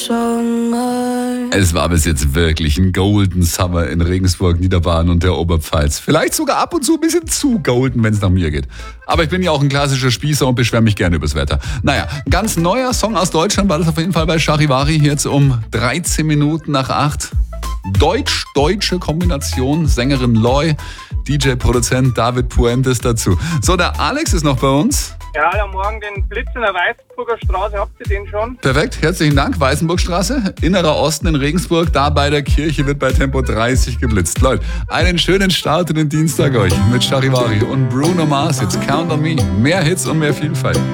summer. Es war bis jetzt wirklich ein Golden Summer in Regensburg, Niederbayern und der Oberpfalz. Vielleicht sogar ab und zu ein bisschen zu golden, wenn es nach mir geht. Aber ich bin ja auch ein klassischer Spießer und beschwere mich gerne übers Wetter. Naja, ein ganz neuer Song aus Deutschland war das auf jeden Fall bei Charivari, jetzt um 13 Minuten nach 8. Deutsch-deutsche Kombination, Sängerin Loy, DJ-Produzent David Puentes dazu. So, der Alex ist noch bei uns. Ja, heute Morgen den Blitz in der Weißenburger Straße, habt ihr den schon? Perfekt, herzlichen Dank. Weißenburgstraße, innerer Osten in Regensburg, da bei der Kirche wird bei Tempo 30 geblitzt. Leute, einen schönen Start in den Dienstag euch mit Charivari und Bruno Mars. Jetzt Count on Me. Mehr Hits und mehr Vielfalt.